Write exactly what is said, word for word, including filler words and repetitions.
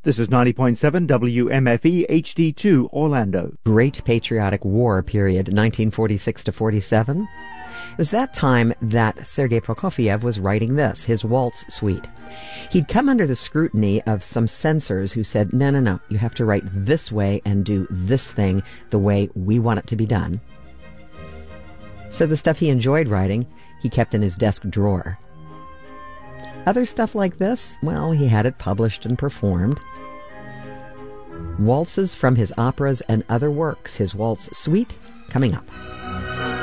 This is ninety point seven W M F E H D two Orlando. Great Patriotic War period, nineteen forty-six to forty-seven. It was that time that Sergei Prokofiev was writing this, his waltz suite. He'd come under the scrutiny of some censors who said, no, no, no, you have to write this way and do this thing the way we want it to be done. So the stuff he enjoyed writing, he kept in his desk drawer. Other stuff like this, well, he had it published and performed. Waltzes from his operas and other works, his waltz suite, coming up.